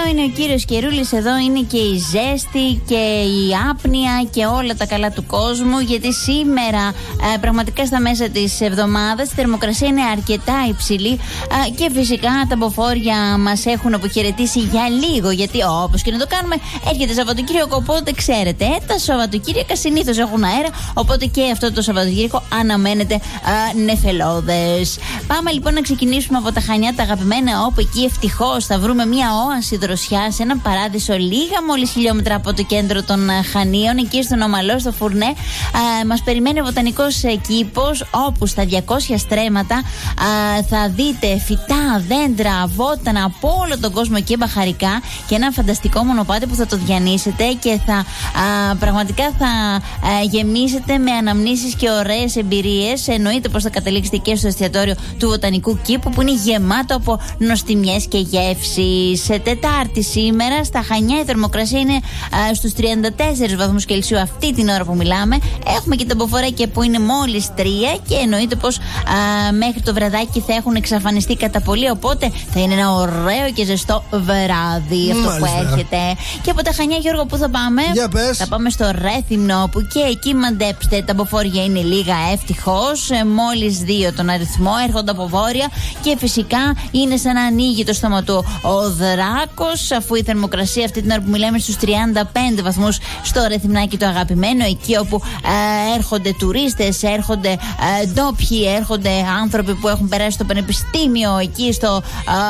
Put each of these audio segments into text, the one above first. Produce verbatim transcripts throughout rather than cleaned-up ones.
είναι ο κύριος Κερούλης, εδώ είναι και η ζέστη και η άπνοια και όλα τα καλά του κόσμου. Γιατί σήμερα ε, πραγματικά στα μέσα της εβδομάδας η θερμοκρασία είναι αρκετά υψηλή ε, και φυσικά τα μποφόρια μας έχουν αποχαιρετήσει για λίγο. Γιατί όπως και να το κάνουμε, έρχεται Σαββατοκύριακο, οπότε ξέρετε, ε, τα Σαββατοκύριακα συνήθως έχουν αέρα. Οπότε και αυτό το Σαββατοκύριακο αναμένεται ε, νεφελώδες. Πάμε λοιπόν να ξεκινήσουμε από τα Χανιά, τα αγαπημένα, όπου εκεί ευτυχώς θα βρούμε μια όαση δροσιά σε ένα παράδεισο λίγα μόλις χιλιόμετρα από το κέντρο των Χανίων, εκεί στον Ομαλό, στο Φουρνέ. Ε, μας περιμένει ο βοτανικός κήπος, όπου στα διακόσια στρέμματα ε, θα δείτε φυτά, δέντρα, βότανα από όλο τον κόσμο και μπαχαρικά, και ένα φανταστικό μονοπάτι που θα το διανύσετε και θα ε, πραγματικά θα ε, γεμίσετε με αναμνήσεις και ωραίες εμπειρίες. Εννοείται πως θα καταλήξετε και στο εστιατόριο του Βοτανικού Κήπου, που είναι γεμάτο από νοστιμιές και γεύσεις. Σε Τετάρτη σήμερα στα Χανιά η θερμοκρασία είναι α, στους τριάντα τέσσερις βαθμούς Κελσίου αυτή την ώρα που μιλάμε. Έχουμε και τα μποφοράκια που είναι μόλις τρία, και εννοείται πως α, μέχρι το βραδάκι θα έχουν εξαφανιστεί κατά πολύ, οπότε θα είναι ένα ωραίο και ζεστό βράδυ αυτό που έρχεται. Και από τα Χανιά, Γιώργο, που θα πάμε? Για πες. Θα πάμε στο Ρέθυμνο, που και εκεί μαντέψτε, τα μποφόρια είναι λίγα ευτυχώς, μόλις δύο τον αριθμό, έρχονται από βόρεια, και φυσικά είναι σαν να ανοίγει το στόμα του ο δράκος, αφού η θερμοκρασία αυτή την ώρα που μιλάμε στους τριάντα πέντε βαθμούς στο Ρεθυμνάκι το αγαπημένο, εκεί όπου ε, έρχονται τουρίστες, έρχονται ε, ντόπιοι, έρχονται άνθρωποι που έχουν περάσει στο πανεπιστήμιο, εκεί στο,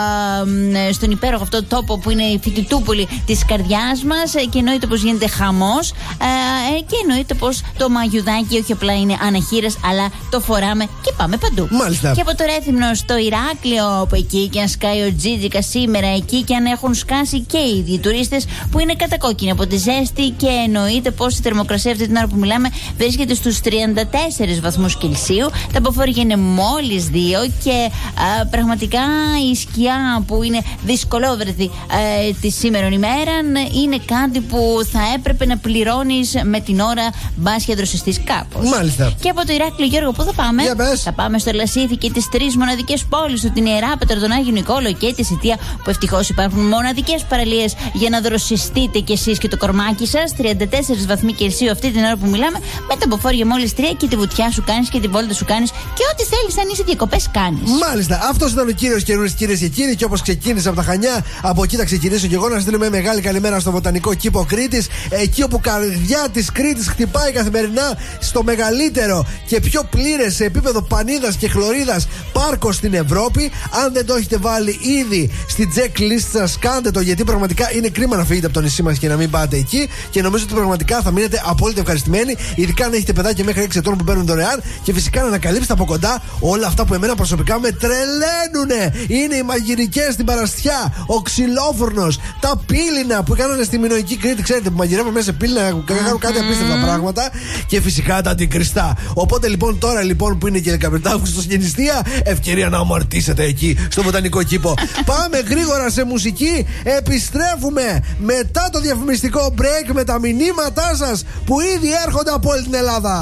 ε, στον υπέροχο αυτό τόπο που είναι η φοιτητούπολη της καρδιάς μας, και εννοείται πως γίνεται χαμός, ε, και εννοείται πως το μαγιουδάκι όχι απλά είναι αναχείρας, αλλά το φοράμε και πάμε παντού. Μάλιστα. Και από το Ρέθυμνο στο Ηράκλειο, που εκεί και αν σκάει ο Τζίτζικα σήμερα, εκεί και αν έχουν σκάσει και οι ίδιοι τουρίστες που είναι κατακόκκινοι από τη ζέστη, και εννοείται πως η θερμοκρασία αυτή την ώρα που μιλάμε βρίσκεται στους τριάντα τέσσερις βαθμούς Κελσίου. Τα μποφόρια είναι μόλις δύο, και α, πραγματικά η σκιά που είναι δυσκολόβρεθη ε, τη σήμερον ημέρα είναι κάτι που θα έπρεπε να πληρώνεις με την ώρα, μπας και δροσιστείς κάπως. Μάλιστα. Και από το Ηράκλειο, Γιώργο, πού θα πάμε? Θα πάμε στο Λασίθι και τις τρεις μοναδικές πόλεις του, την Ιεράπετρο, τον Άγιο Νικόλαο και τη Σιτία, που ευτυχώς υπάρχουν μοναδικές παραλίες για να δροσιστείτε κι εσείς και το κορμάκι σας. τριάντα τέσσερις βαθμοί Κελσίου αυτή την ώρα που μιλάμε, με τα μποφόρια μόλις τρία, και τη βουτιά σου κάνεις και τη βόλτα σου κάνεις, και ό,τι θέλεις αν είσαι διακοπές κάνεις. Μάλιστα. Αυτός ήταν ο κύριος Κερούλης, κυρίες και κύριοι, και όπως ξεκίνησε από τα Χανιά, από εκεί θα ξεκινήσω και εγώ να στείλουμε μεγάλη καλημέρα στο Βοτανικό Κήπο Κρήτης, εκεί όπου καρδιά της Κρήτης χτυπάει καθημερινά στο μεγαλύτερο και πιο πλήρες σε επίπεδο πανίδας και χλωρίδας πάρκο στην Ευρώπη. Αν δεν το έχετε βάλει ήδη στη checklist σας, κάντε το, γιατί πραγματικά είναι κρίμα να φύγετε από το νησί μας και να μην πάτε εκεί, και νομίζω ότι πραγματικά θα μείνετε απόλυτα ευχαριστημένοι, ειδικά αν έχετε παιδάκια μέχρι έξι ετών που παίρνουν δωρεάν, και φυσικά να ανακαλύψετε από κοντά όλα αυτά που εμένα προσωπικά με τρελαίνουνε. Είναι οι μαγειρικές στην Παραστιά, ο ξυλόφουρνος, τα πύληνα που κάνανε στη Μινωική Κρήτη, ξέρετε, που μαγειρεύουν μέσα σε πύληνα, κάνουν κάτι απίστευτα πράγματα, και φυσικά τα αντικριστά. Οπότε λοιπόν τώρα λοιπόν που είναι και δεκαπέντε Αυγούστου στην νηστεία, ευκαιρία να αμαρτήσετε εκεί στο Βοτανικό Κήπο. Πάμε γρήγορα σε μουσική. Επιστρέφουμε μετά το διαφημιστικό break με τα μηνύματά σας που ήδη έρχονται από όλη την Ελλάδα.